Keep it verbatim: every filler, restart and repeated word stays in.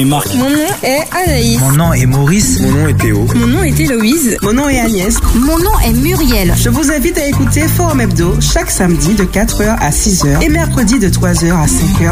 Marc. Mon nom est Anaïs. Mon nom est Maurice. Mon nom est Théo. Mon nom est Héloïse. Mon nom est Agnès. Mon nom est Muriel. Je vous invite à écouter Forum Hebdo chaque samedi de quatre heures à six heures et mercredi de trois heures à cinq heures.